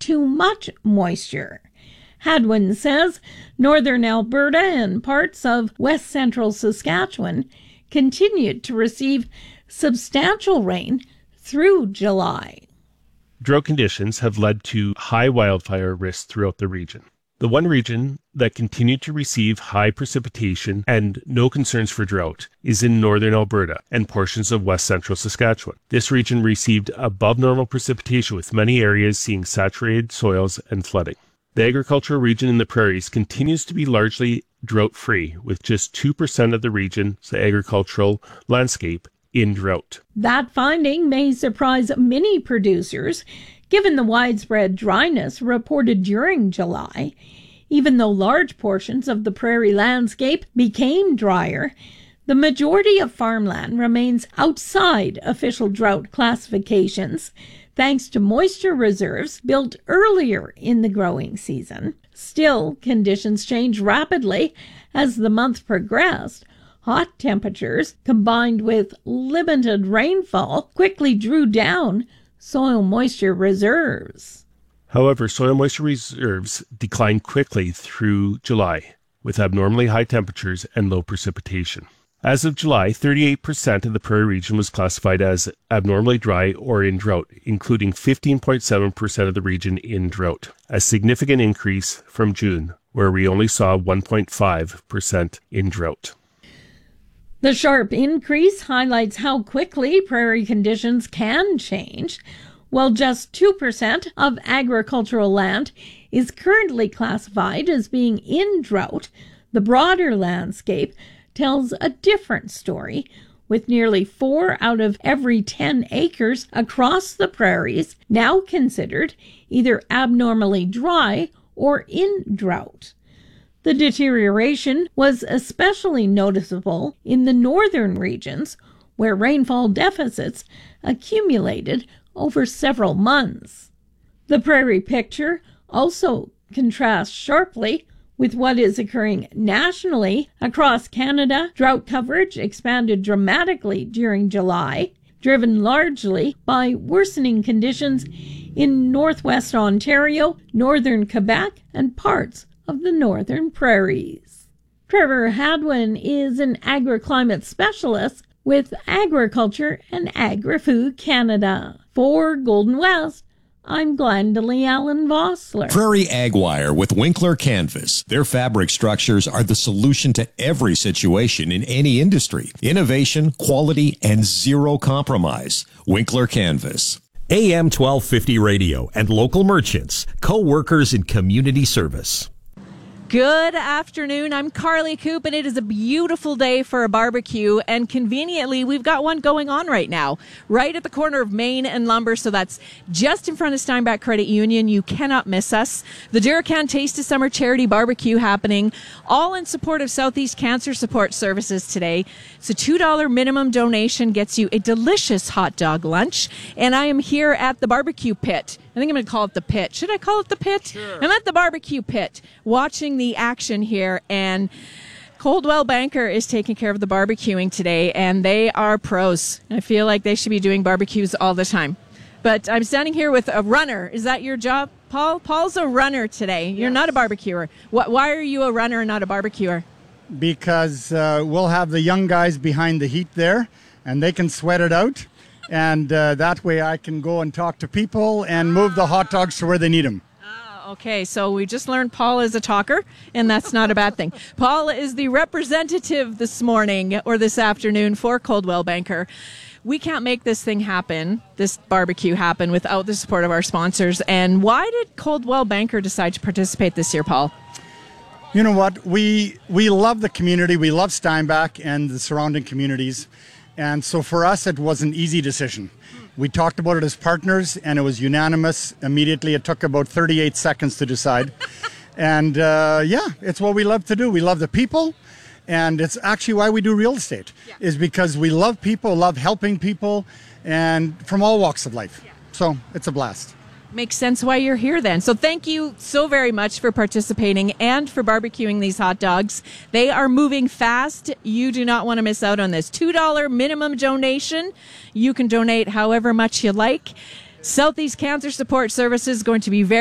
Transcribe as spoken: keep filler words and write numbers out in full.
too much moisture. Hadwin says northern Alberta and parts of west central Saskatchewan continued to receive substantial rain through July. Drought conditions have led to high wildfire risks throughout the region. The one region that continued to receive high precipitation and no concerns for drought is in northern Alberta and portions of west central Saskatchewan. This region received above normal precipitation, with many areas seeing saturated soils and flooding. The agricultural region in the prairies continues to be largely drought-free, with just two percent of the region's agricultural landscape in drought. That finding may surprise many producers, given the widespread dryness reported during July. Even though large portions of the prairie landscape became drier, the majority of farmland remains outside official drought classifications, thanks to moisture reserves built earlier in the growing season. Still, conditions changed rapidly as the month progressed. Hot temperatures, combined with limited rainfall, quickly drew down soil moisture reserves. However, soil moisture reserves declined quickly through July, with abnormally high temperatures and low precipitation. As of July, thirty-eight percent of the prairie region was classified as abnormally dry or in drought, including fifteen point seven percent of the region in drought, a significant increase from June, where we only saw one point five percent in drought. The sharp increase highlights how quickly prairie conditions can change. While just two percent of agricultural land is currently classified as being in drought, the broader landscape tells a different story, with nearly four out of every ten acres across the prairies now considered either abnormally dry or in drought. The deterioration was especially noticeable in the northern regions, where rainfall deficits accumulated over several months. The prairie picture also contrasts sharply with what is occurring nationally. Across Canada, drought coverage expanded dramatically during July, driven largely by worsening conditions in northwest Ontario, northern Quebec, and parts of the northern prairies. Trevor Hadwin is an agriclimate specialist with Agriculture and Agri-Food Canada. For Golden West, I'm Glendalee Allen Vossler. Prairie Ag Wire with Winkler Canvas. Their fabric structures are the solution to every situation in any industry. Innovation, quality, and zero compromise. Winkler Canvas. A M twelve fifty radio and local merchants, co-workers in community service. Good afternoon. I'm Carly Coop, and it is a beautiful day for a barbecue. And conveniently, we've got one going on right now, right at the corner of Main and Lumber. So that's just in front of Steinbach Credit Union. You cannot miss us. The Duracan Taste of Summer Charity Barbecue happening, all in support of Southeast Cancer Support Services today. It's a two dollars minimum donation, gets you a delicious hot dog lunch. And I am here at the barbecue pit. I think I'm going to call it the pit. Should I call it the pit? Sure. I'm at the barbecue pit watching the action here, and Coldwell Banker is taking care of the barbecuing today, and they are pros. I feel like they should be doing barbecues all the time. But I'm standing here with a runner. Is that your job, Paul? Paul's a runner today. You're yes. Not a barbecuer. Why are you a runner and not a barbecuer? Because uh, we'll have the young guys behind the heat there, and they can sweat it out. And uh, that way I can go and talk to people and move the hot dogs to where they need them. Ah, okay, so we just learned Paul is a talker, and that's not a bad thing. Paul is the representative this morning or this afternoon for Coldwell Banker. We can't make this thing happen, this barbecue happen, without the support of our sponsors. And why did Coldwell Banker decide to participate this year, Paul? You know what? We, we love the community. We love Steinbach and the surrounding communities. And so for us, it was an easy decision. We talked about it as partners, and it was unanimous immediately. It took about thirty-eight seconds to decide. And uh, yeah, it's what we love to do. We love the people, and it's actually why we do real estate, yeah. is because we love people, love helping people, and from all walks of life. Yeah. So it's a blast. Makes sense why you're here then. So thank you so very much for participating and for barbecuing these hot dogs. They are moving fast. You do not want to miss out on this. two dollars minimum donation. You can donate however much you like. Southeast Cancer Support Services is going to be very